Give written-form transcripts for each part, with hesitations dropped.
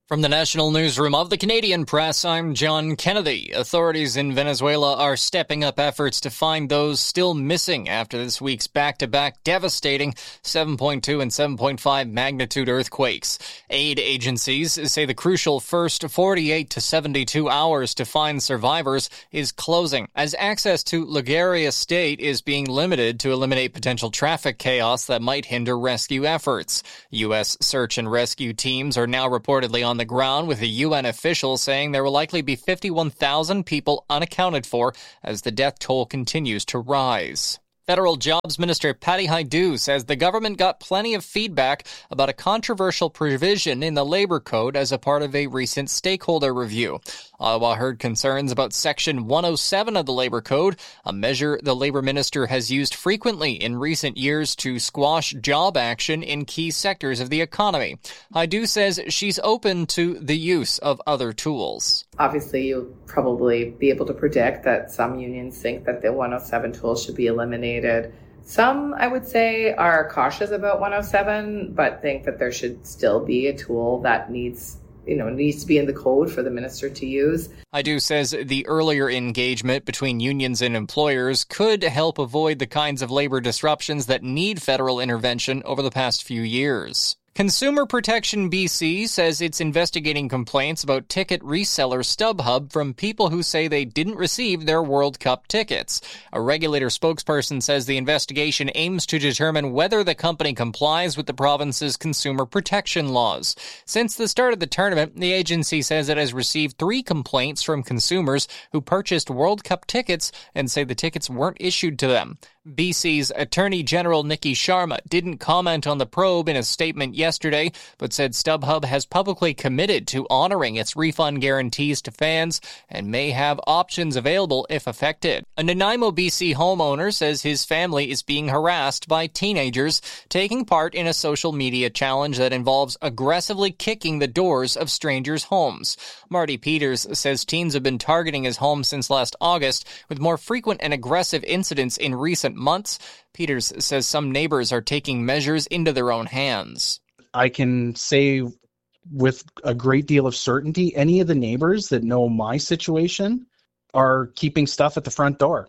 From the national newsroom of the Canadian Press, I'm John Kennedy. Authorities in Venezuela are stepping up efforts to find those still missing after this week's back-to-back devastating 7.2 and 7.5 magnitude earthquakes. Aid agencies say the crucial first 48 to 72 hours to find survivors is closing, as access to Liguria State is being limited to eliminate potential traffic chaos that might hinder rescue efforts. U.S. search and rescue teams are now reportedly on the ground, with a UN official saying there will likely be 51,000 people unaccounted for as the death toll continues to rise. Federal Jobs Minister Patty Hajdu says the government got plenty of feedback about a controversial provision in the Labor Code as a part of a recent stakeholder review. Ottawa heard concerns about Section 107 of the Labor Code, a measure the Labor Minister has used frequently in recent years to squash job action in key sectors of the economy. Hajdu says she's open to the use of other tools. Obviously, you'll probably be able to predict that some unions think that the 107 tool should be eliminated. Some, I would say, are cautious about 107, but think that there should still be a tool that needs to be in the code for the minister to use. Hajdu says the earlier engagement between unions and employers could help avoid the kinds of labor disruptions that need federal intervention over the past few years. Consumer Protection BC says it's investigating complaints about ticket reseller StubHub from people who say they didn't receive their World Cup tickets. A regulator spokesperson says the investigation aims to determine whether the company complies with the province's consumer protection laws. Since the start of the tournament, the agency says it has received 3 complaints from consumers who purchased World Cup tickets and say the tickets weren't issued to them. BC's Attorney General Nikki Sharma didn't comment on the probe in a statement yesterday, but said StubHub has publicly committed to honoring its refund guarantees to fans and may have options available if affected. A Nanaimo, BC homeowner says his family is being harassed by teenagers taking part in a social media challenge that involves aggressively kicking the doors of strangers' homes. Marty Peters says teens have been targeting his home since last August, with more frequent and aggressive incidents in recent months. Peters says some neighbors are taking measures into their own hands. I can say with a great deal of certainty, any of the neighbors that know my situation are keeping stuff at the front door.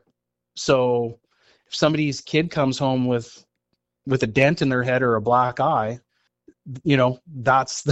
So if somebody's kid comes home with a dent in their head or a black eye, that's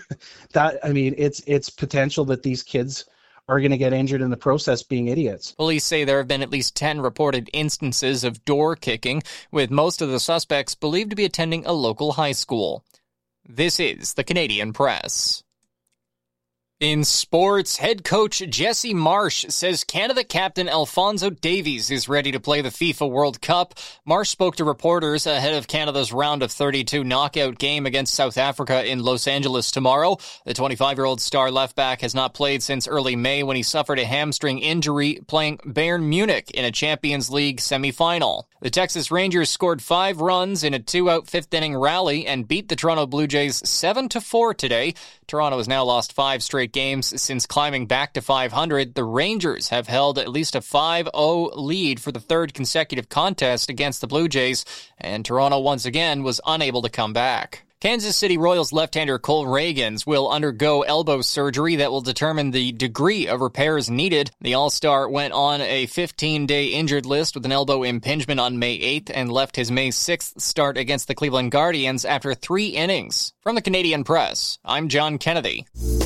it's potential that these kids are going to get injured in the process being idiots. Police say there have been at least 10 reported instances of door kicking, with most of the suspects believed to be attending a local high school. This is the Canadian Press. In sports, head coach Jesse Marsh says Canada captain Alphonso Davies is ready to play the FIFA World Cup. Marsh spoke to reporters ahead of Canada's round of 32 knockout game against South Africa in Los Angeles tomorrow. The 25-year-old star left-back has not played since early May when he suffered a hamstring injury playing Bayern Munich in a Champions League semi-final. The Texas Rangers scored 5 runs in a 2-out fifth-inning rally and beat the Toronto Blue Jays 7-4 today. Toronto has now lost 5 straight games since climbing back to 500. The Rangers have held at least a 5-0 lead for the 3rd consecutive contest against the Blue Jays, and Toronto once again was unable to come back. Kansas City Royals left-hander Cole Ragans will undergo elbow surgery that will determine the degree of repairs needed. The All-Star went on a 15-day injured list with an elbow impingement on May 8th and left his May 6th start against the Cleveland Guardians after 3 innings. From the Canadian Press, I'm John Kennedy.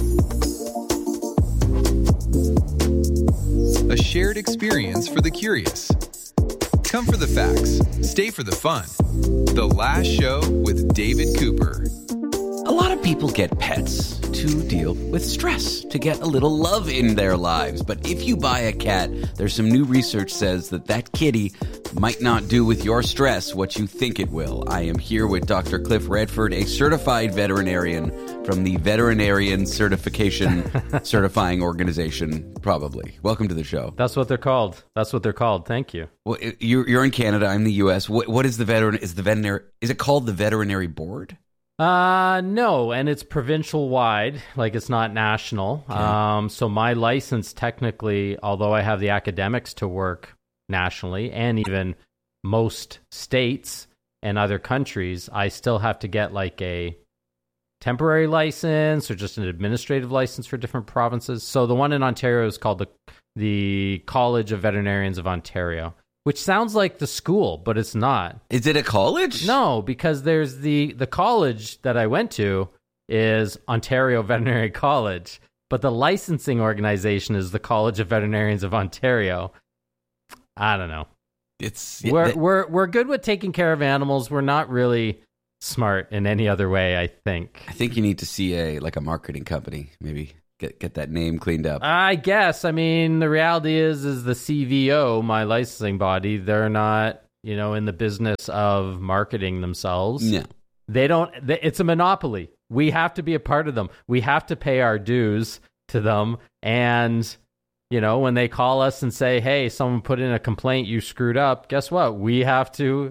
A shared experience for the curious. Come for the facts, stay for the fun. The Last Show with David Cooper. A lot of people get pets to deal with stress, to get a little love in their lives. But if you buy a cat, there's some new research says that kitty might not do with your stress what you think it will. I am here with Dr. Cliff Redford, a certified veterinarian from the Veterinarian Certification Certifying Organization, probably. Welcome to the show. That's what they're called. Thank you. Well, you're in Canada. I'm in the U.S. What is the veterinary? Is it called the Veterinary Board? No, and it's provincial wide, like it's not national. Okay. So my license technically, although I have the academics to work nationally and even most states and other countries, I still have to get like a temporary license or just an administrative license for different provinces. So the one in Ontario is called the College of Veterinarians of Ontario, which sounds like the school, but it's not. Is it a college? No, because there's the college that I went to is Ontario Veterinary College, but the licensing organization is the College of Veterinarians of Ontario. I don't know. We're good with taking care of animals. We're not really smart in any other way, I think. I think you need to see a marketing company, maybe get that name cleaned up. I guess. I mean, the reality is the CVO, my licensing body, they're not, in the business of marketing themselves. No. They don't. It's a monopoly. We have to be a part of them. We have to pay our dues to them. And, when they call us and say, hey, someone put in a complaint, you screwed up, guess what? We have to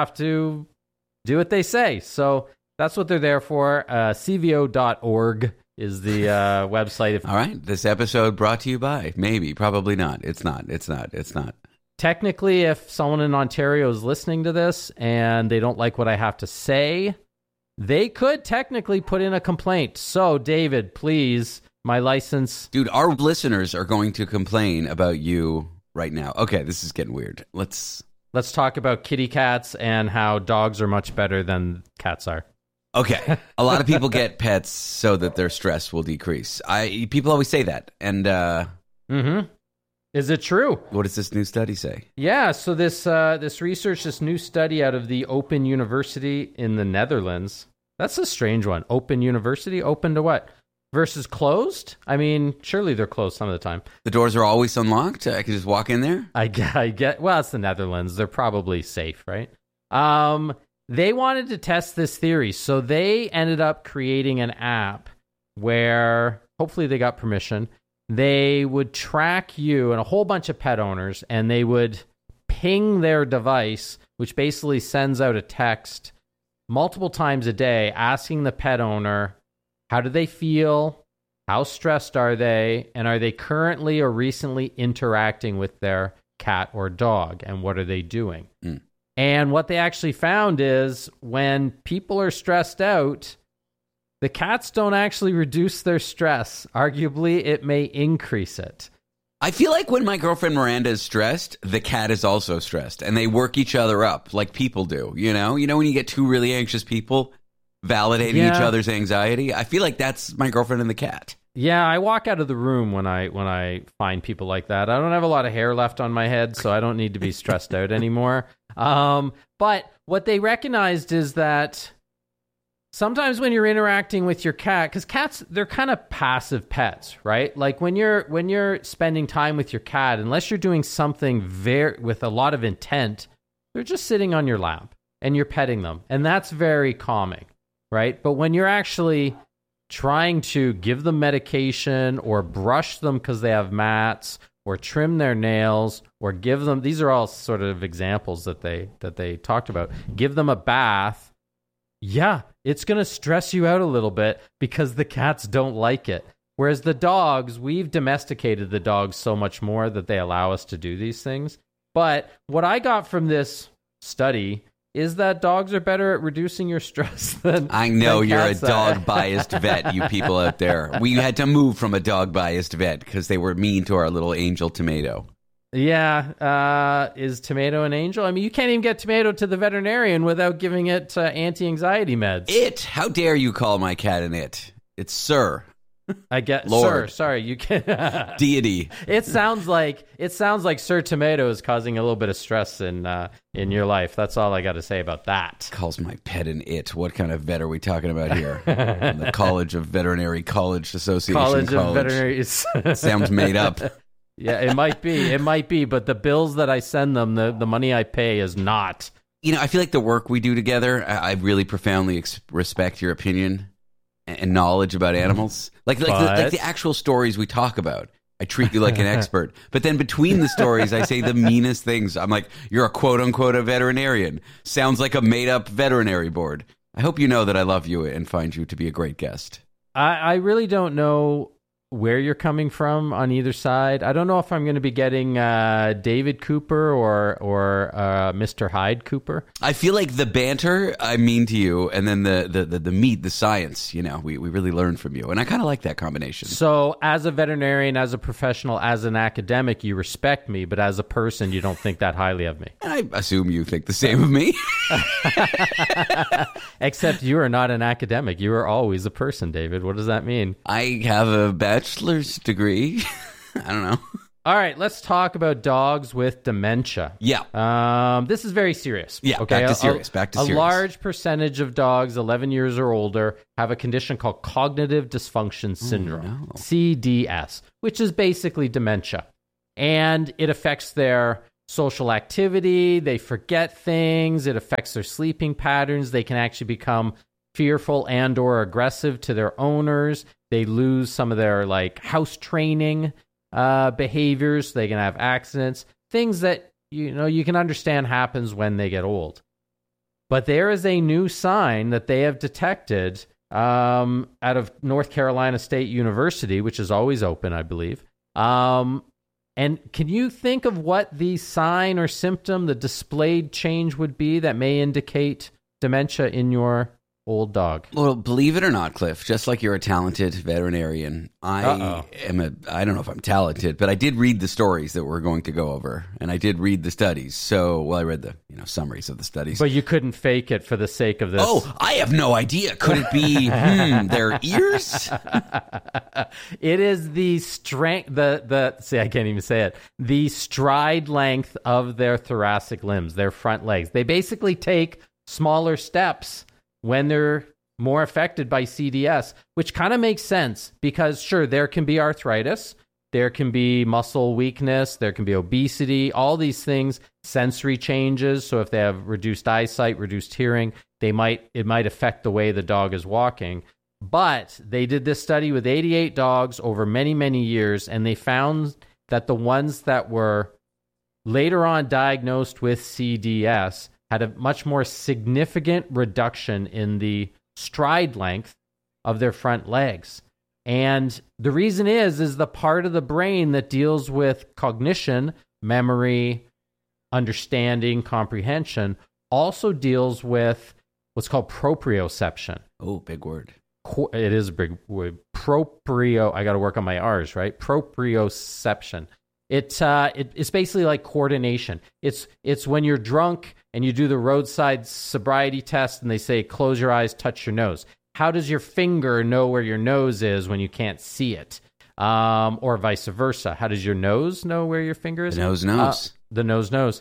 do what they say. So that's what they're there for. CVO.org is the website. All right. This episode brought to you by, probably not. It's not. Technically, if someone in Ontario is listening to this and they don't like what I have to say, they could technically put in a complaint. So, David, please, my license. Dude, our listeners are going to complain about you right now. Okay, this is getting weird. Let's talk about kitty cats and how dogs are much better than cats are. Okay. A lot of people get pets so that their stress will decrease. People always say that. And Is it true? What does this new study say? Yeah, so this research, this new study out of the Open University in the Netherlands. That's a strange one. Open University? Open to what? Versus closed? I mean, surely they're closed some of the time. The doors are always unlocked? I can just walk in there? I get. Well, it's the Netherlands. They're probably safe, right? They wanted to test this theory, so they ended up creating an app where, hopefully they got permission, they would track you and a whole bunch of pet owners, and they would ping their device, which basically sends out a text multiple times a day asking the pet owner, how do they feel, how stressed are they, and are they currently or recently interacting with their cat or dog, and what are they doing? And what they actually found is when people are stressed out, the cats don't actually reduce their stress. Arguably, it may increase it. I feel like when my girlfriend Miranda is stressed, the cat is also stressed, and they work each other up like people do, You know when you get two really anxious people validating each other's anxiety? I feel like that's my girlfriend and the cat. Yeah, I walk out of the room when I find people like that. I don't have a lot of hair left on my head, so I don't need to be stressed out anymore. But what they recognized is that sometimes when you're interacting with your cat, because cats, they're kind of passive pets, right? Like when you're spending time with your cat, unless you're doing something with a lot of intent, they're just sitting on your lap and you're petting them. And that's very calming, right? But when you're actually trying to give them medication or brush them because they have mats or trim their nails or give them, these are all sort of examples that they talked about, give them a bath. Yeah, it's going to stress you out a little bit because the cats don't like it. Whereas the dogs, we've domesticated the dogs so much more that they allow us to do these things. But what I got from this study is that dogs are better at reducing your stress than I know than you're a cats are. dog-biased vet, you people out there. We had to move from a dog-biased vet because they were mean to our little angel Tomato. Yeah, is Tomato an angel? I mean, you can't even get Tomato to the veterinarian without giving it anti-anxiety meds. How dare you call my cat an it? It's Sir. I get Lord. Sir. Sorry, you can Deity. It sounds like Sir Tomato is causing a little bit of stress in your life. That's all I got to say about that. Calls my pet an it. What kind of vet are we talking about here? The College of Veterinary College Association. College of Veterinary Sounds made up. Yeah, it might be, but the bills that I send them, the money I pay is not. I feel like the work we do together, I really profoundly respect your opinion and knowledge about animals. Like the actual stories we talk about. I treat you like an expert. But then between the stories, I say the meanest things. I'm like, you're a quote-unquote a veterinarian. Sounds like a made-up veterinary board. I hope you know that I love you and find you to be a great guest. I really don't know where you're coming from on either side. I don't know if I'm going to be getting David Cooper or Mr. Hyde Cooper. I feel like the banter, I mean to you, and then the meat, the science, we really learn from you. And I kind of like that combination. So as a veterinarian, as a professional, as an academic, you respect me, but as a person, you don't think that highly of me. I assume you think the same of me. Except you are not an academic. You are always a person, David. What does that mean? I have a bachelor's degree. I don't know. All right, let's talk about dogs with dementia. Yeah. This is very serious. Yeah, okay? back to serious. A large percentage of dogs 11 years or older have a condition called cognitive dysfunction syndrome, CDS, which is basically dementia. And it affects their social activity. They forget things. It affects their sleeping patterns. They can actually become fearful and or aggressive to their owners. They lose some of their house training behaviors. They can have accidents, things that you can understand happens when they get old. But there is a new sign that they have detected out of North Carolina State University, which is always open, I believe. And can you think of what the sign or symptom, the displayed change would be that may indicate dementia in your old dog? Well, believe it or not, Cliff, just like you're a talented veterinarian, I don't know if I'm talented, but I did read the stories that we're going to go over, and I did read the studies. So, I read the summaries of the studies. But you couldn't fake it for the sake of this. Oh, I have no idea. Could it be their ears? It is the strength, see, I can't even say it. The stride length of their thoracic limbs, their front legs. They basically take smaller steps when they're more affected by CDS, which kind of makes sense because, sure, there can be arthritis, there can be muscle weakness, there can be obesity, all these things, sensory changes. So if they have reduced eyesight, reduced hearing, it might affect the way the dog is walking. But they did this study with 88 dogs over many, many years, and they found that the ones that were later on diagnosed with CDS had a much more significant reduction in the stride length of their front legs. And the reason is the part of the brain that deals with cognition, memory, understanding, comprehension, also deals with what's called proprioception. Oh, big word. It is a big word. I got to work on my R's, right? Proprioception. It's basically like coordination. It's when you're drunk and you do the roadside sobriety test and they say, close your eyes, touch your nose. How does your finger know where your nose is when you can't see it? Or vice versa. How does your nose know where your finger is? The nose knows. The nose knows.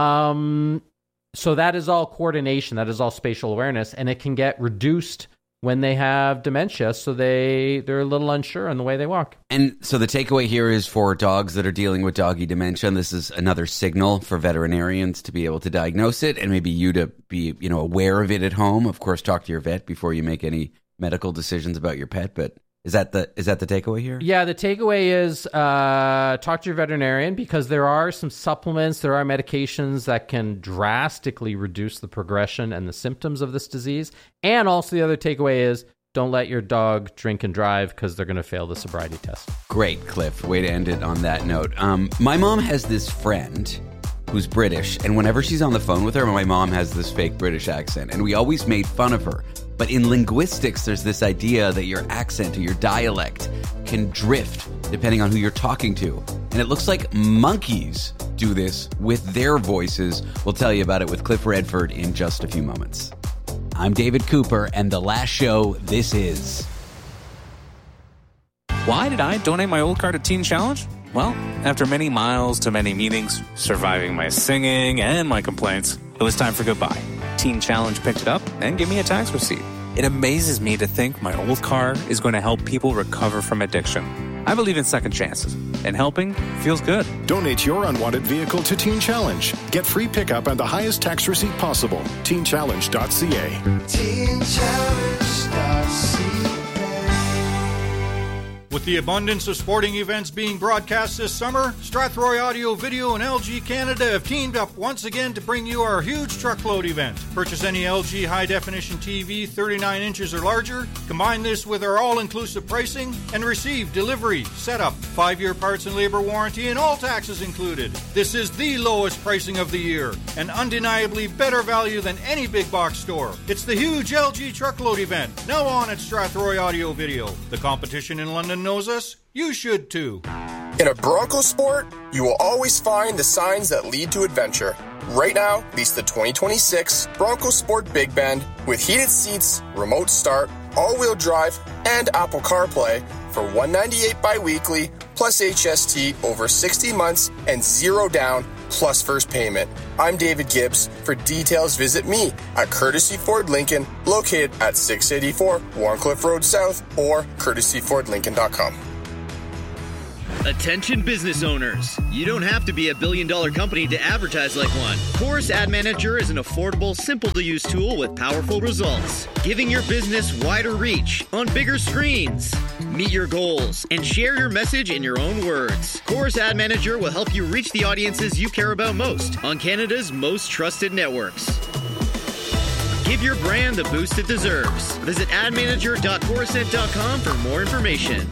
So that is all coordination. That is all spatial awareness. And it can get reduced when they have dementia, so they're a little unsure in the way they walk. And so the takeaway here is for dogs that are dealing with doggy dementia, and this is another signal for veterinarians to be able to diagnose it, and maybe you to be aware of it at home. Of course, talk to your vet before you make any medical decisions about your pet, but is that the takeaway here? Yeah, the takeaway is talk to your veterinarian because there are some supplements, there are medications that can drastically reduce the progression and the symptoms of this disease. And also the other takeaway is don't let your dog drink and drive because they're going to fail the sobriety test. Great, Cliff. Way to end it on that note. My mom has this friend who's British, and whenever she's on the phone with her, my mom has this fake British accent, and we always made fun of her. But in linguistics, there's this idea that your accent or your dialect can drift depending on who you're talking to. And it looks like monkeys do this with their voices. We'll tell you about it with Cliff Redford in just a few moments. I'm David Cooper, and the last show this is... Why did I donate my old car to Teen Challenge? Well, after many miles to many meetings, surviving my singing and my complaints, it was time for goodbye. Teen Challenge picked it up and gave me a tax receipt. It amazes me to think my old car is going to help people recover from addiction. I believe in second chances, and helping feels good. Donate your unwanted vehicle to Teen Challenge. Get free pickup and the highest tax receipt possible. TeenChallenge.ca. TeenChallenge.ca. With With the abundance of sporting events being broadcast this summer, Strathroy Audio Video and LG Canada have teamed up once again to bring you our huge truckload event. Purchase any LG high-definition TV 39 inches or larger, combine this with our all-inclusive pricing, and receive delivery, setup, 5-year parts and labor warranty, and all taxes included. This is the lowest pricing of the year, and undeniably better value than any big box store. It's the huge LG truckload event, now on at Strathroy Audio Video. The competition in London knows us. You should too. In a Bronco sport, you will always find the signs that lead to adventure. Right now, lease the 2026 Bronco Sport Big Bend with heated seats, remote start, all-wheel drive, and Apple CarPlay for $198 bi-weekly plus HST over 60 months and 0 down plus first payment. I'm David Gibbs. For details, visit me at Courtesy Ford Lincoln, located at 684 Warncliffe Road South or courtesyfordlincoln.com. Attention business owners. You don't have to be a billion-dollar company to advertise like one. Chorus Ad Manager is an affordable, simple-to-use tool with powerful results, giving your business wider reach on bigger screens. Meet your goals and share your message in your own words. Chorus Ad Manager will help you reach the audiences you care about most on Canada's most trusted networks. Give your brand the boost it deserves. Visit admanager.chorusnet.com for more information.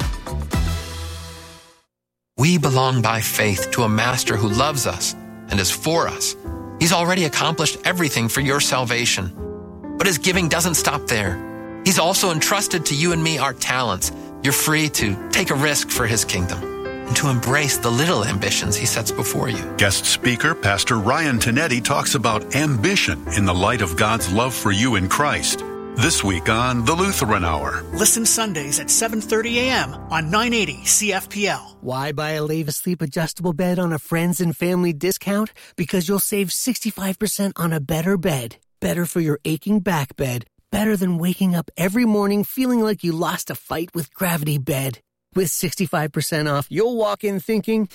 We belong by faith to a master who loves us and is for us. He's already accomplished everything for your salvation. But his giving doesn't stop there. He's also entrusted to you and me our talents. You're free to take a risk for his kingdom and to embrace the little ambitions he sets before you. Guest speaker, Pastor Ryan Tinetti, talks about ambition in the light of God's love for you in Christ. This week on The Lutheran Hour. Listen Sundays at 7:30 a.m. on 980 CFPL. Why buy a Lave Asleep adjustable bed on a friends and family discount? Because you'll save 65% on a better bed. Better for your aching back bed. Better than waking up every morning feeling like you lost a fight with Gravity Bed. With 65% off, you'll walk in thinking,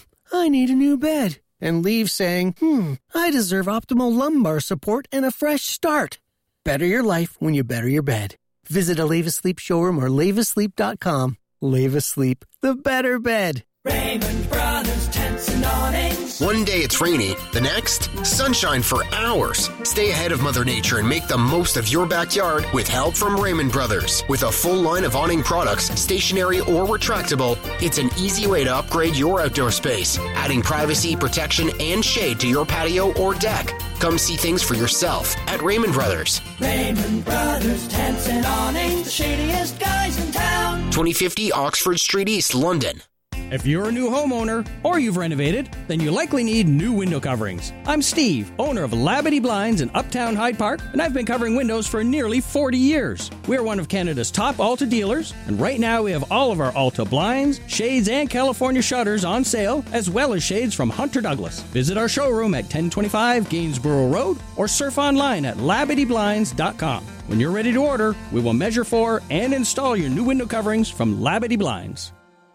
I need a new bed. And leave saying, I deserve optimal lumbar support and a fresh start. Better your life when you better your bed. Visit a Lave Asleep showroom or laveasleep.com. Lave Asleep, the better bed. Raymond Brothers Tents and Awnings. One day it's rainy, the next, sunshine for hours. Stay ahead of Mother Nature and make the most of your backyard with help from Raymond Brothers. With a full line of awning products, stationary or retractable, it's an easy way to upgrade your outdoor space, adding privacy, protection, and shade to your patio or deck. Come see things for yourself at Raymond Brothers. Raymond Brothers Tents and Awnings, the shadiest guys in town. 2050 Oxford Street East, London. If you're a new homeowner or you've renovated, then you likely need new window coverings. I'm Steve, owner of Labadee Blinds in Uptown Hyde Park, and I've been covering windows for nearly 40 years. We're one of Canada's top Alta dealers, and right now we have all of our Alta blinds, shades, and California shutters on sale, as well as shades from Hunter Douglas. Visit our showroom at 1025 Gainsborough Road or surf online at LabadeeBlinds.com. When you're ready to order, we will measure for and install your new window coverings from Labadee Blinds.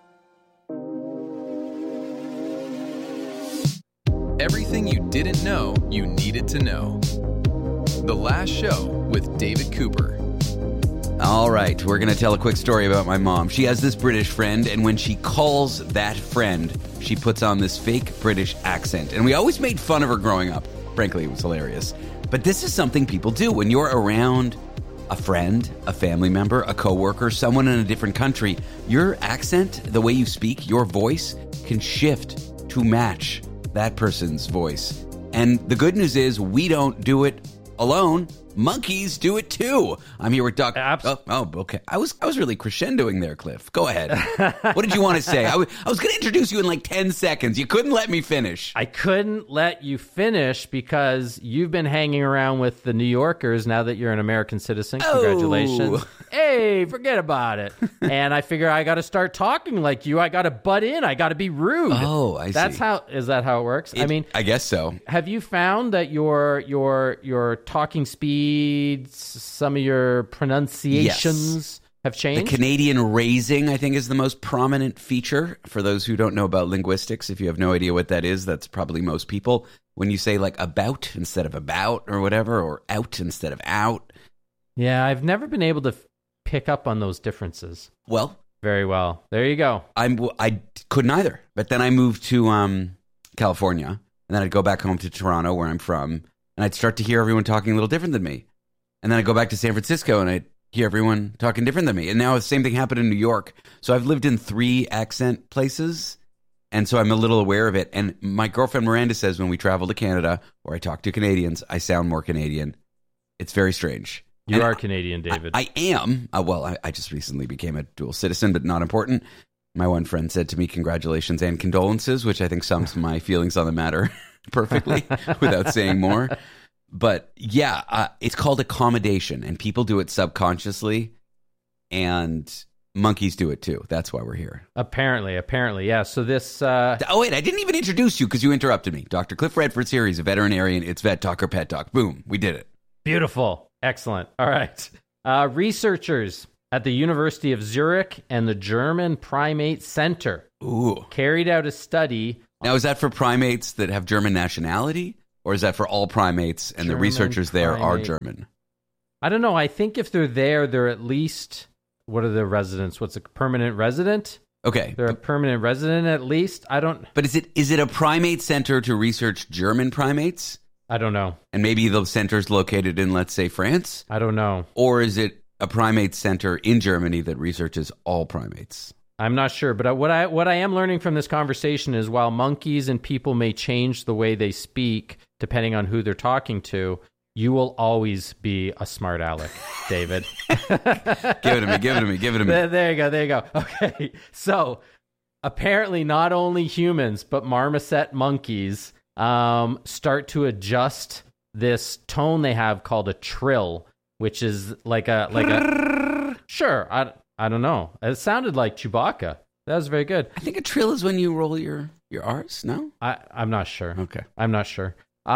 Everything you didn't know you needed to know. The Last Show with David Cooper. All right, we're going to tell a quick story about my mom. She has this British friend, and when she calls that friend, she puts on this fake British accent. And we always made fun of her growing up. Frankly, it was hilarious. But this is something people do. When you're around a friend, a family member, a coworker, someone in a different country, your accent, the way you speak, your voice can shift to match that person's voice. And the good news is we don't do it alone. Monkeys do it too. I'm here with Doc. Okay. I was really crescendoing there, Cliff. Go ahead. What did you want to say? I was going to introduce you in like 10 seconds. You couldn't let me finish. I couldn't let you finish because you've been hanging around with the New Yorkers now that you're an American citizen. Congratulations. Hey, forget about it. And I figure I got to start talking like you. I got to butt in. I got to be rude. Oh, I see. Is that how it works? I guess so. Have you found that your talking speed, some of your pronunciations have changed? The Canadian raising, I think, is the most prominent feature. For those who don't know about linguistics, if you have no idea what that is, that's probably most people. When you say like about instead of about or whatever, or out instead of out. Yeah, I've never been able to pick up on those differences. Well, Very well. There you go. I couldn't either. But then I moved to California, and then I'd go back home to Toronto, where I'm from, and I'd start to hear everyone talking a little different than me. And then I'd go back to San Francisco, and I'd hear everyone talking different than me. And now the same thing happened in New York. So I've lived in 3 accent places, and so I'm a little aware of it. And my girlfriend Miranda says when we travel to Canada or I talk to Canadians, I sound more Canadian. It's very strange. You are Canadian, David. I am. I just recently became a dual citizen, but not important. My one friend said to me, congratulations and condolences, which I think sums my feelings on the matter perfectly without saying more. But yeah, it's called accommodation, and people do it subconsciously, and monkeys do it too. That's why we're here. Apparently, yeah. So this... Oh, wait, I didn't even introduce you because you interrupted me. Dr. Cliff Redford's here. He's a veterinarian. It's Vet Talk or Pet Talk. Boom, we did it. Beautiful. Excellent. All right. Researchers at the University of Zurich and the German Primate Center carried out a study. Now, is that for primates that have German nationality, or is that for all primates and the researchers there are German? I don't know. I think if they're there, they're at least, what are the residents? What's a permanent resident? Okay. They're a permanent resident at least. I don't... But is it a primate center to research German primates? I don't know. And maybe the center's located in, let's say, France? I don't know. Or is it a primate center in Germany that researches all primates? I'm not sure. But what I am learning from this conversation is while monkeys and people may change the way they speak depending on who they're talking to, you will always be a smart aleck, David. Give it to me. There you go. Okay. So apparently not only humans, but marmoset monkeys start to adjust this tone they have called a trill, which is like a sure. I don't know. It sounded like Chewbacca. That was very good. I think a trill is when you roll your R's. No, I'm not sure. Okay, I'm not sure.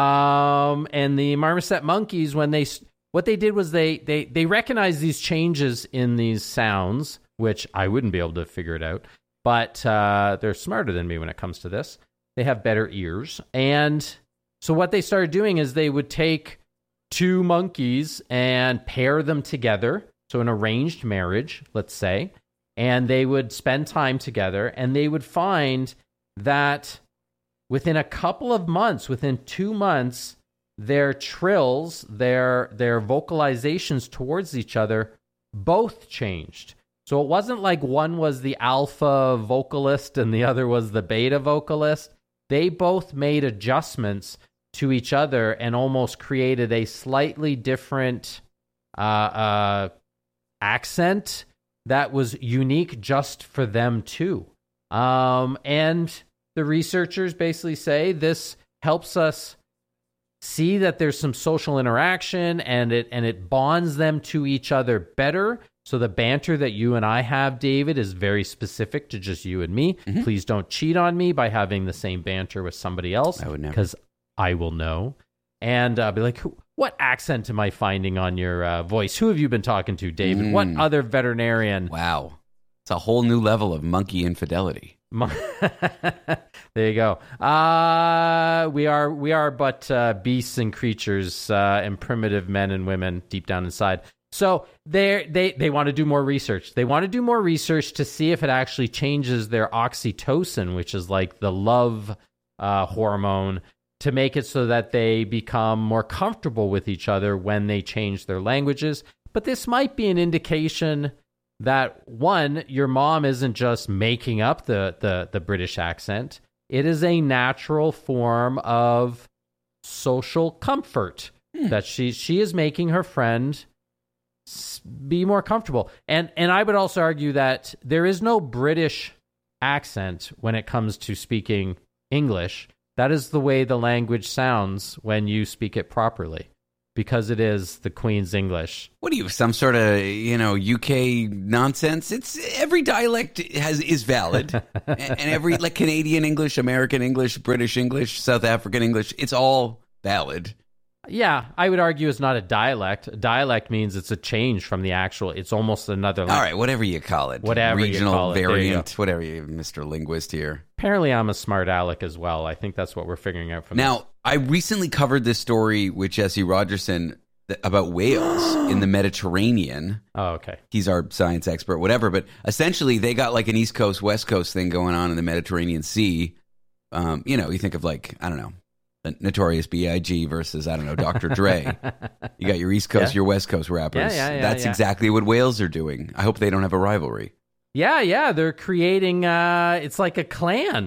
And the marmoset monkeys, what they did was they recognized these changes in these sounds, which I wouldn't be able to figure it out. But they're smarter than me when it comes to this. They have better ears. And so what they started doing is they would take 2 monkeys and pair them together. So an arranged marriage, let's say. And they would spend time together. And they would find that within a couple of months, within 2 months, their trills, their vocalizations towards each other, both changed. So it wasn't like one was the alpha vocalist and the other was the beta vocalist. They both made adjustments to each other and almost created a slightly different accent that was unique just for them too. And the researchers basically say this helps us see that there's some social interaction and it bonds them to each other better. So the banter that you and I have, David, is very specific to just you and me. Mm-hmm. Please don't cheat on me by having the same banter with somebody else. I would never. Because I will know. And be like, what accent am I finding on your voice? Who have you been talking to, David? What other veterinarian? Wow. It's a whole new level of monkey infidelity. There you go. We are but beasts and creatures and primitive men and women deep down inside. So they want to do more research. They want to do more research to see if it actually changes their oxytocin, which is like the love hormone, to make it so that they become more comfortable with each other when they change their languages. But this might be an indication that, one, your mom isn't just making up the British accent. It is a natural form of social comfort that she is making her friend be more comfortable. And I would also argue that there is no British accent when it comes to speaking English. That is the way the language sounds when you speak it properly, because it is the Queen's English. What are you, some sort of, UK nonsense? It's every dialect is valid. And every, like, Canadian English, American English, British English, South African English, it's all valid. Yeah, I would argue it's not a dialect. A dialect means it's a change from the actual, it's almost another language. All right, whatever you call it. Whatever regional you call it. Variant, whatever you, Mr. Linguist here. Apparently I'm a smart aleck as well. I think that's what we're figuring out from Now, I recently covered this story with Jesse Rogerson about whales in the Mediterranean. Oh, okay. He's our science expert, whatever. But essentially, they got like an East Coast, West Coast thing going on in the Mediterranean Sea. You think of like, I don't know, the Notorious B.I.G. versus, I don't know, Dr. Dre. You got your East Coast, your West Coast rappers. That's exactly what whales are doing. I hope they don't have a rivalry. Yeah, they're creating. It's like a clan.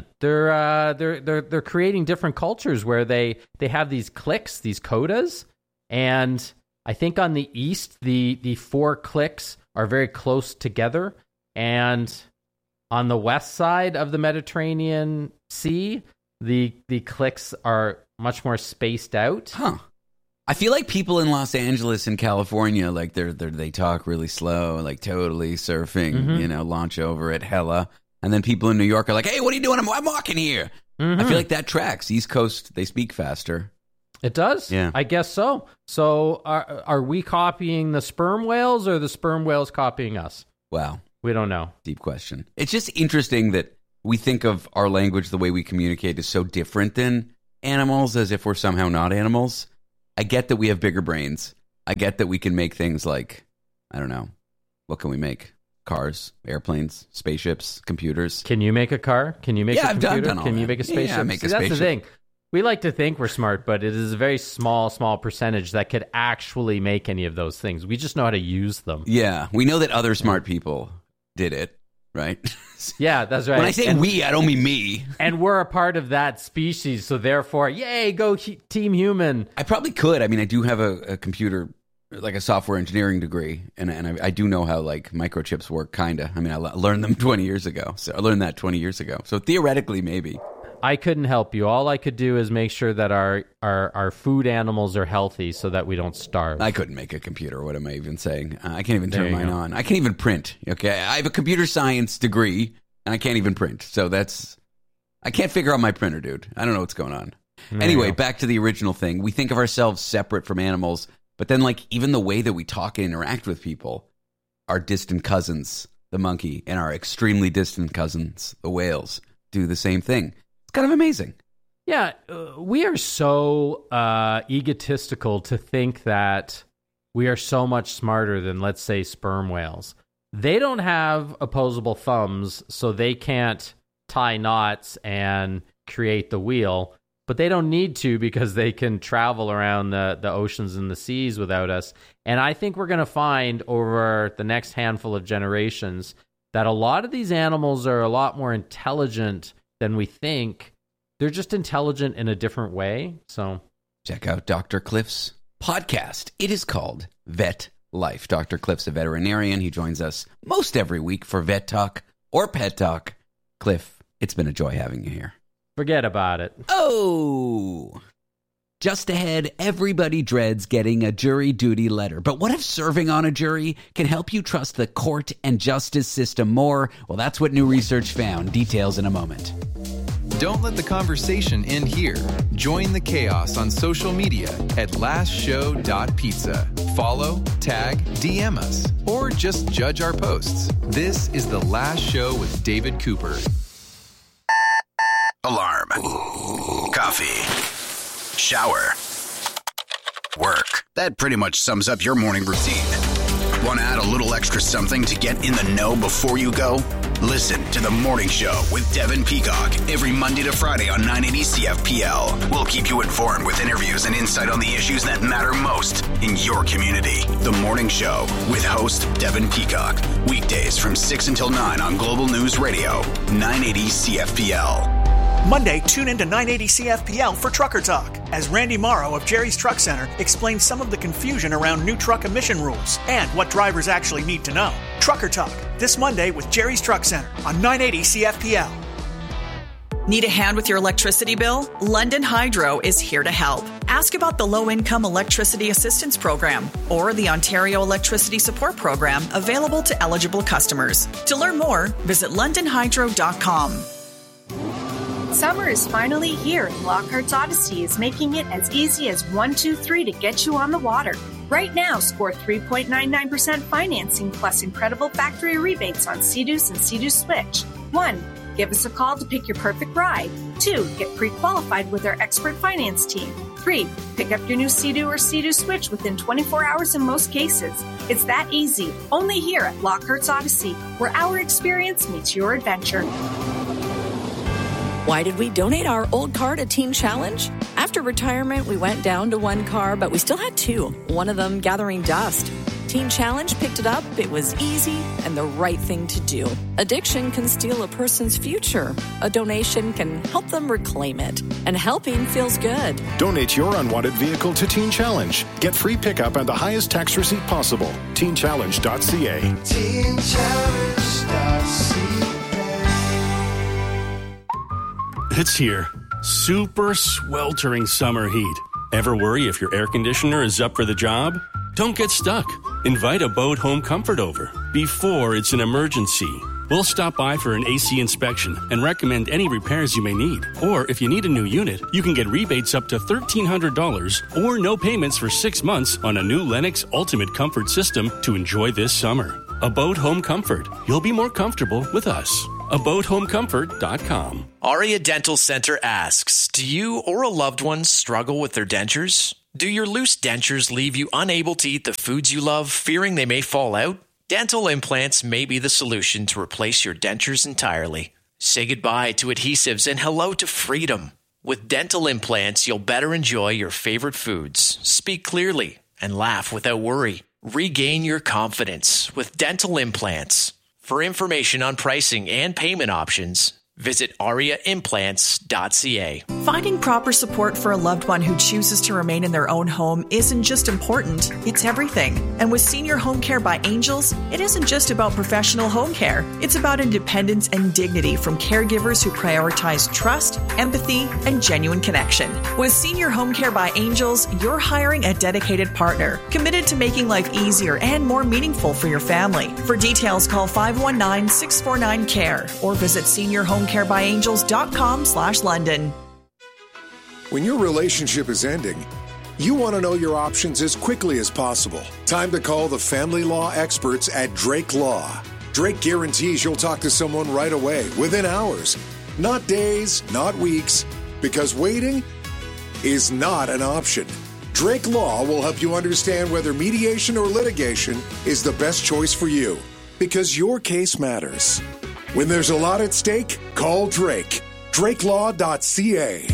They're creating different cultures where they have these cliques, these codas, and I think on the east, the 4 cliques are very close together, and on the west side of the Mediterranean Sea, the cliques are much more spaced out. Huh. I feel like people in Los Angeles and California, like they talk really slow, like totally surfing, launch over it hella. And then people in New York are like, hey, what are you doing? I'm walking here. I feel like that tracks. East Coast, they speak faster. It does? Yeah. I guess so. So are we copying the sperm whales or the sperm whales copying us? Wow. We don't know. Deep question. It's just interesting that we think of our language, the way we communicate, is so different than animals, as if we're somehow not animals. I get that we have bigger brains. I get that we can make things like, I don't know, what can we make? Cars, airplanes, spaceships, computers. Can you make a car? Can you make a computer? I've done all Can that. you make a spaceship? Yeah, make a spaceship. That's the thing. We like to think we're smart, but it is a very small percentage that could actually make any of those things. We just know how to use them. Yeah, we know that other smart people did it, right? Yeah, that's right. When I say we, I don't mean me. And we're a part of that species, so therefore, yay, go Team Human. I probably could. I mean, I do have a computer, like a software engineering degree, and I do know how like microchips work, kind of. I mean, I learned them 20 years ago. So I learned that 20 years ago. So theoretically, maybe. I couldn't help you. All I could do is make sure that our food animals are healthy so that we don't starve. I couldn't make a computer. What am I even saying? I can't even turn mine on. I can't even print. Okay, I have a computer science degree, and I can't even print. So I can't figure out my printer, dude. I don't know what's going on. Anyway, back to the original thing. We think of ourselves separate from animals, but then like even the way that we talk and interact with people, our distant cousins, the monkey, and our extremely distant cousins, the whales, do the same thing. It's kind of amazing. Yeah, we are so egotistical to think that we are so much smarter than, let's say, sperm whales. They don't have opposable thumbs, so they can't tie knots and create the wheel, but they don't need to because they can travel around the oceans and the seas without us. And I think we're going to find over the next handful of generations that a lot of these animals are a lot more intelligent than we think. They're just intelligent in a different way. So check out Dr. Cliff's podcast. It is called Vet Life. Dr. Cliff's a veterinarian. He joins us most every week for Vet Talk or Pet Talk. Cliff, it's been a joy having you here. Forget about it. Oh, just ahead, everybody dreads getting a jury duty letter. But what if serving on a jury can help you trust the court and justice system more? Well, that's what new research found. Details in a moment. Don't let the conversation end here. Join the chaos on social media at lastshow.pizza. Follow, tag, DM us, or just judge our posts. This is The Last Show with David Cooper. Alarm. Coffee. Shower. Work. That pretty much sums up your morning routine. Want to add a little extra something to get in the know before you go? Listen to The Morning Show with Devin Peacock every Monday to Friday on 980 CFPL. We'll keep you informed with interviews and insight on the issues that matter most in your community. The Morning Show with host Devin Peacock. Weekdays from 6 until 9 on Global News Radio, 980 CFPL. Monday, tune in to 980 CFPL for Trucker Talk, as Randy Morrow of Jerry's Truck Center explains some of the confusion around new truck emission rules and what drivers actually need to know. Trucker Talk, this Monday with Jerry's Truck Center on 980 CFPL. Need a hand with your electricity bill? London Hydro is here to help. Ask about the Low-Income Electricity Assistance Program or the Ontario Electricity Support Program available to eligible customers. To learn more, visit londonhydro.com. Summer is finally here, and Lockhart's Odyssey is making it as easy as 1, 2, 3 to get you on the water. Right now, score 3.99% financing plus incredible factory rebates on Sea-Doos and Sea-Doo Switch. 1, Give us a call to pick your perfect ride. 2, get pre-qualified with our expert finance team. 3, pick up your new Sea-Doo or Sea-Doo Switch within 24 hours in most cases. It's that easy. Only here at Lockhart's Odyssey, where our experience meets your adventure. Why did we donate our old car to Teen Challenge? After retirement, we went down to 1 car, but we still had 2, one of them gathering dust. Teen Challenge picked it up, it was easy, and the right thing to do. Addiction can steal a person's future. A donation can help them reclaim it. And helping feels good. Donate your unwanted vehicle to Teen Challenge. Get free pickup and the highest tax receipt possible. TeenChallenge.ca. It's here. Super sweltering summer heat. Ever worry if your air conditioner is up for the job? Don't get stuck. Invite Abode Home Comfort over before it's an emergency. We'll stop by for an AC inspection and recommend any repairs you may need. Or if you need a new unit, you can get rebates up to $1,300 or no payments for 6 months on a new Lennox Ultimate Comfort system to enjoy this summer. Abode Home Comfort. You'll be more comfortable with us. AbodeHomeComfort.com. Aria Dental Center asks, do you or a loved one struggle with their dentures? Do your loose dentures leave you unable to eat the foods you love, fearing they may fall out? Dental implants may be the solution to replace your dentures entirely. Say goodbye to adhesives and hello to freedom. With dental implants, you'll better enjoy your favorite foods, speak clearly, and laugh without worry. Regain your confidence with dental implants. For information on pricing and payment options, visit ariaimplants.ca. Finding proper support for a loved one who chooses to remain in their own home isn't just important, it's everything. And with Senior Home Care by Angels, it isn't just about professional home care. It's about independence and dignity from caregivers who prioritize trust, empathy, and genuine connection. With Senior Home Care by Angels, you're hiring a dedicated partner, committed to making life easier and more meaningful for your family. For details, call 519-649-CARE or visit seniorhomecarebyangels.com/London. When your relationship is ending, you want to know your options as quickly as possible. Time to call the family law experts at Drake Law. Drake guarantees you'll talk to someone right away, within hours. Not days, not weeks, because waiting is not an option. Drake Law will help you understand whether mediation or litigation is the best choice for you, because your case matters. When there's a lot at stake, call Drake. DrakeLaw.ca.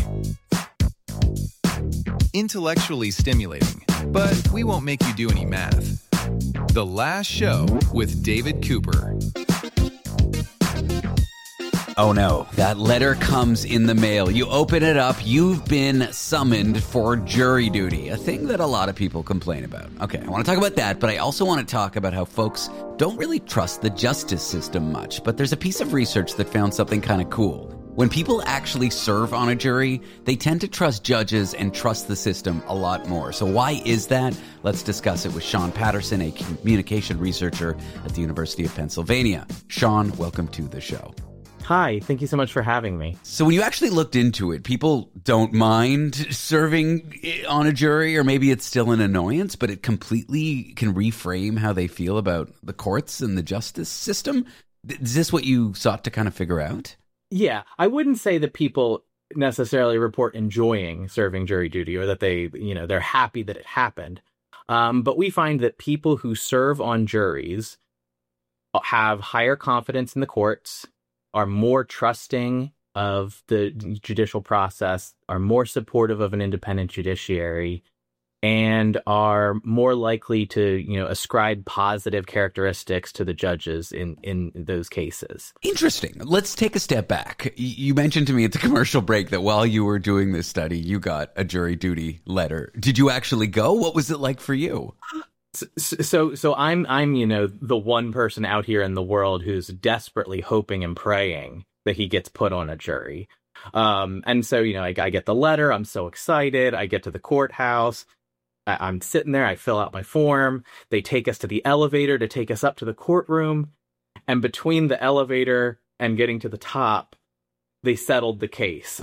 Intellectually stimulating, but we won't make you do any math. The Last Show with David Cooper. Oh no, that letter comes in the mail. You open it up, you've been summoned for jury duty, a thing that a lot of people complain about. Okay, I want to talk about that, but I also want to talk about how folks don't really trust the justice system much. But there's a piece of research that found something kind of cool. When people actually serve on a jury, they tend to trust judges and trust the system a lot more. So why is that? Let's discuss it with Sean Patterson, a communication researcher at the University of Pennsylvania. Sean, welcome to the show. Hi, thank you so much for having me. So when you actually looked into it, people don't mind serving on a jury, or maybe it's still an annoyance, but it completely can reframe how they feel about the courts and the justice system. Is this what you sought to kind of figure out? Yeah, I wouldn't say that people necessarily report enjoying serving jury duty or that they're happy that it happened. But we find that people who serve on juries have higher confidence in the courts, are more trusting of the judicial process, are more supportive of an independent judiciary, and are more likely to, ascribe positive characteristics to the judges in those cases. Interesting. Let's take a step back. You mentioned to me at the commercial break that while you were doing this study, you got a jury duty letter. Did you actually go? What was it like for you? So I'm the one person out here in the world who's desperately hoping and praying that he gets put on a jury. And so, I get the letter. I'm so excited. I get to the courthouse. I'm sitting there. I fill out my form. They take us to the elevator to take us up to the courtroom. And between the elevator and getting to the top, they settled the case.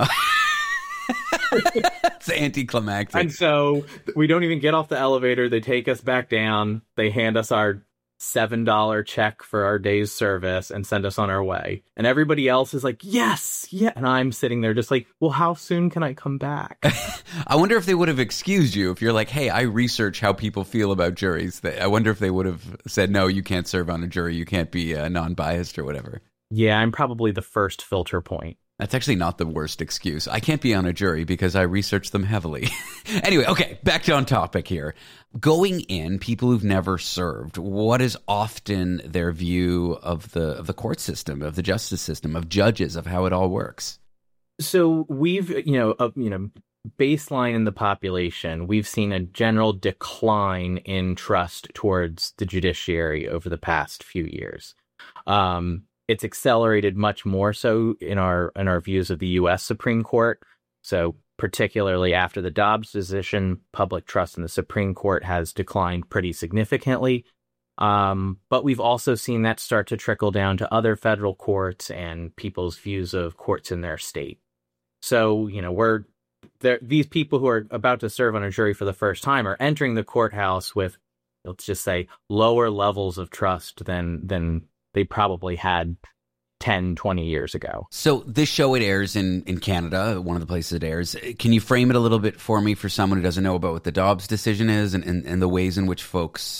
It's anticlimactic. And so we don't even get off the elevator. They take us back down. They hand us our $7 check for our day's service and send us on our way. And everybody else is like, yes, yeah. And I'm sitting there just like, well, how soon can I come back? I wonder if they would have excused you if you're like, hey, I research how people feel about juries. I wonder if they would have said, no, you can't serve on a jury. You can't be non-biased or whatever. Yeah, I'm probably the first filter point. That's actually not the worst excuse. I can't be on a jury because I research them heavily. Anyway, okay, back on topic here. Going in, people who've never served, what is often their view of the court system, of the justice system, of judges, of how it all works? So we've, baseline in the population, we've seen a general decline in trust towards the judiciary over the past few years. It's accelerated much more so in our views of the U.S. Supreme Court. So particularly after the Dobbs decision, public trust in the Supreme Court has declined pretty significantly. But we've also seen that start to trickle down to other federal courts and people's views of courts in their state. So, these people who are about to serve on a jury for the first time are entering the courthouse with, let's just say, lower levels of trust than they probably had 10, 20 years ago. So this show, it airs in Canada, one of the places it airs. Can you frame it a little bit for me for someone who doesn't know about what the Dobbs decision is and the ways in which folks